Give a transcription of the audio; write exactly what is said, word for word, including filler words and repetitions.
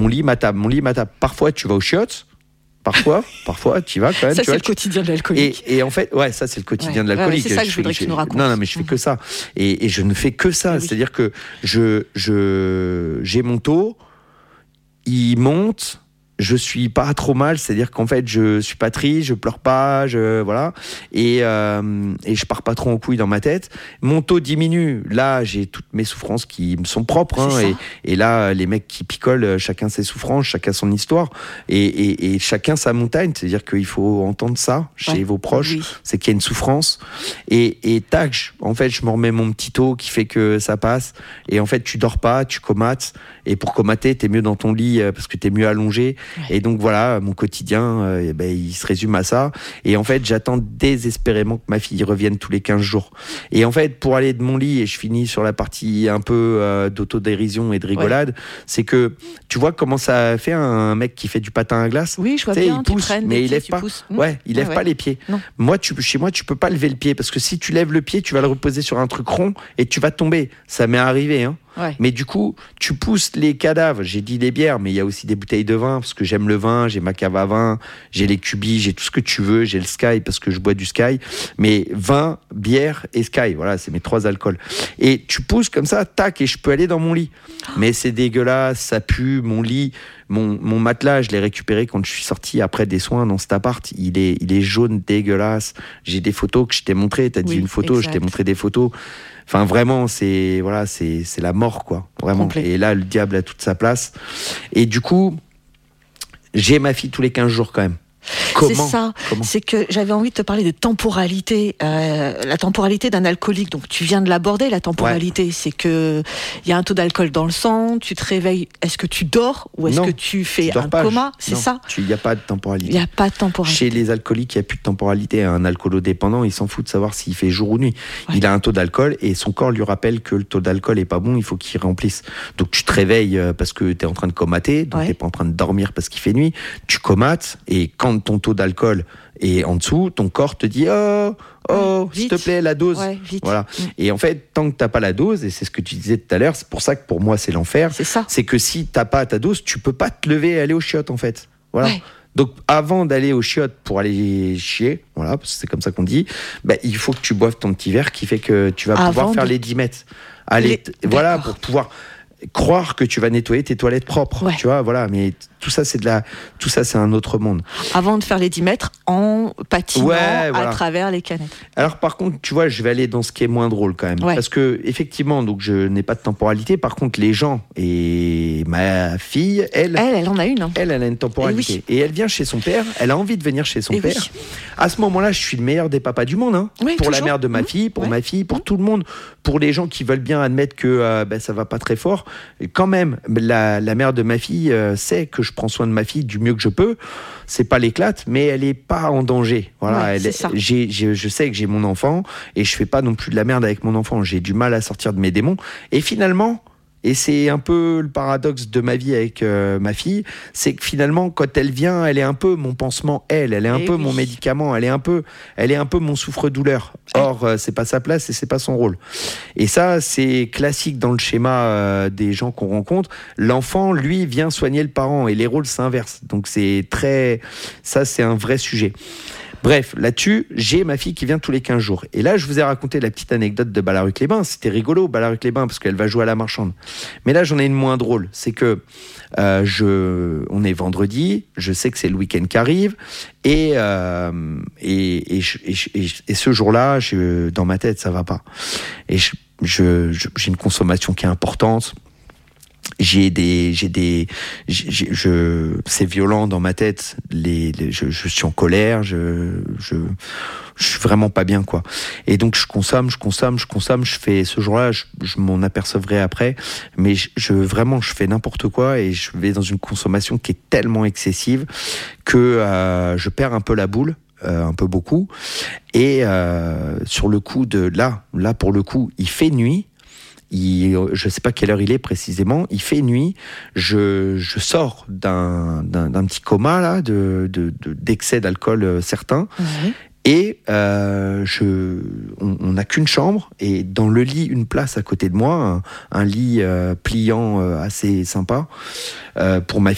mon lit, ma table, mon lit, ma table. Parfois, tu vas aux chiottes. Parfois, parfois, tu y vas quand même. Ça, tu c'est vois, le quotidien de l'alcoolique. Et, et en fait, ouais, ça, c'est le quotidien ouais. de l'alcoolique. Ouais, c'est ça que je voudrais je, que tu nous racontes. Non, non, mais je fais que ça. Et, et je ne fais que ça. Oui. C'est-à-dire que je, je, j'ai mon taux, il monte. Je suis pas trop mal, c'est-à-dire qu'en fait, je suis pas triste, je pleure pas, je voilà, et euh, et je pars pas trop en couille dans ma tête. Mon taux diminue. Là, j'ai toutes mes souffrances qui me sont propres, hein, et, et là, les mecs qui picolent, chacun ses souffrances, chacun son histoire, et, et, et chacun sa montagne. C'est-à-dire qu'il faut entendre ça chez ouais, vos proches, oui. C'est qu'il y a une souffrance, et et tac, en fait, je me remets mon petit taux qui fait que ça passe, et en fait, tu dors pas, tu comates, et pour comater, t'es mieux dans ton lit parce que t'es mieux allongé. Ouais. Et donc voilà, mon quotidien, euh, ben, il se résume à ça. Et en fait, j'attends désespérément que ma fille revienne tous les quinze jours. Et en fait, pour aller de mon lit, et je finis sur la partie un peu euh, d'autodérision et de rigolade, ouais. C'est que tu vois comment ça fait un mec qui fait du patin à glace. Oui, je vois T'sais, bien, il pousse, tu traînes, mais il lève pas. Mmh. Ouais, il lève ouais, pas ouais. les pieds. Non. Moi, tu, chez moi, tu peux pas lever le pied parce que si tu lèves le pied, tu vas le reposer sur un truc rond et tu vas tomber. Ça m'est arrivé, hein. Ouais. Mais du coup, tu pousses les cadavres. J'ai dit des bières, mais il y a aussi des bouteilles de vin parce que j'aime le vin, j'ai ma cave à vin, j'ai les cubis, j'ai tout ce que tu veux, j'ai le Sky parce que je bois du Sky. Mais vin, bière et Sky, voilà, c'est mes trois alcools. Et tu pousses comme ça, tac, et je peux aller dans mon lit. Mais c'est dégueulasse, ça pue, mon lit, mon, mon matelas, je l'ai récupéré quand je suis sorti après des soins dans cet appart. Il est, il est jaune, dégueulasse. J'ai des photos que je t'ai montrées. T'as dit oui, une photo, exact. Je t'ai montré des photos. Enfin, vraiment, c'est voilà, c'est c'est la mort, quoi. Vraiment. Complet. Et là, le diable a toute sa place. Et du coup, j'ai ma fille tous les quinze jours quand même. Comment c'est ça, Comment c'est que j'avais envie de te parler de temporalité, euh, la temporalité d'un alcoolique. Donc tu viens de l'aborder, la temporalité, ouais. C'est que il y a un taux d'alcool dans le sang, tu te réveilles, est-ce que tu dors ou est-ce non, que tu fais tu un pas, coma, je... c'est non, ça. Il n'y a pas de temporalité. Il n'y a pas de temporalité. Chez les alcooliques, il n'y a plus de temporalité. Un alcoolodépendant, il s'en fout de savoir s'il fait jour ou nuit. Ouais. Il a un taux d'alcool et son corps lui rappelle que le taux d'alcool est pas bon, il faut qu'il remplisse. Donc tu te réveilles parce que tu es en train de comater, donc ouais. Tu n'es pas en train de dormir parce qu'il fait nuit, tu comates et quand ton taux d'alcool et en dessous, ton corps te dit oh, oh, ouais, s'il te plaît, la dose. Ouais, voilà. Mmh. Et en fait, tant que t'as pas la dose, et c'est ce que tu disais tout à l'heure, c'est pour ça que pour moi c'est l'enfer. C'est ça. C'est que si t'as pas ta dose, tu peux pas te lever et aller aux chiottes en fait. Voilà. Ouais. Donc avant d'aller aux chiottes pour aller chier, voilà, parce que c'est comme ça qu'on dit, bah, il faut que tu boives ton petit verre qui fait que tu vas Avant pouvoir de... faire les dix mètres. Allez, les... voilà, D'accord. Pour pouvoir croire que tu vas nettoyer tes toilettes propres, ouais. Tu vois, voilà, mais tout ça c'est de la, tout ça c'est un autre monde. Avant de faire les dix mètres en patinant ouais, voilà. À travers les canettes. Alors par contre, tu vois, je vais aller dans ce qui est moins drôle quand même, ouais. Parce que effectivement, donc je n'ai pas de temporalité. Par contre, les gens et ma fille, elle, elle, elle en a une. Hein. Elle, elle a une temporalité. Et, oui. Et elle vient chez son père. Elle a envie de venir chez son et père. Oui. À ce moment-là, je suis le meilleur des papas du monde, hein. Oui, pour toujours. La mère de ma fille, pour ouais. Ma fille, pour mmh. Tout le monde, pour les gens qui veulent bien admettre que euh, ben, ça va pas très fort. Et quand même, la, la mère de ma fille euh, sait que je prends soin de ma fille du mieux que je peux. C'est pas l'éclate, mais elle est pas en danger. Voilà, ouais, elle, c'est ça. J'ai, j'ai, je sais que j'ai mon enfant et je fais pas non plus de la merde avec mon enfant. J'ai du mal à sortir de mes démons. Et finalement, et c'est un peu le paradoxe de ma vie avec euh, ma fille, c'est que finalement, quand elle vient, elle est un peu mon pansement, elle, elle est un et peu oui. Mon médicament, elle est un peu, elle est un peu mon souffre-douleur. Or, euh, c'est pas sa place et c'est pas son rôle. Et ça, c'est classique dans le schéma euh, des gens qu'on rencontre. L'enfant, lui, vient soigner le parent et les rôles s'inversent. Donc c'est très, ça, c'est un vrai sujet. Bref, là-dessus, j'ai ma fille qui vient tous les quinze jours. Et là, je vous ai raconté la petite anecdote de Ballaruc-les-Bains. C'était rigolo, Ballaruc-les-Bains, parce qu'elle va jouer à la marchande. Mais là, j'en ai une moins drôle. C'est que euh, je, on est vendredi, je sais que c'est le week-end qui arrive, et, euh, et, et, et, et, et ce jour-là, je, dans ma tête, ça va pas. Et je, je, je, j'ai une consommation qui est importante. J'ai des, j'ai des, j'ai, je, c'est violent dans ma tête. Les, les je, je suis en colère. Je, je, je suis vraiment pas bien, quoi. Et donc je consomme, je consomme, je consomme. Je fais ce jour-là, je, je m'en apercevrai après. Mais je, je, vraiment, je fais n'importe quoi et je vais dans une consommation qui est tellement excessive que euh, je perds un peu la boule. Euh, un peu beaucoup. Et euh, sur le coup de là, là pour le coup, il fait nuit. Il, je ne sais pas quelle heure il est précisément, il fait nuit, je, je sors d'un, d'un, d'un petit coma là, de, de, de, d'excès d'alcool euh, certain, mmh. Et euh, je, on n'a qu'une chambre, et dans le lit, une place à côté de moi, un, un lit euh, pliant euh, assez sympa euh, pour ma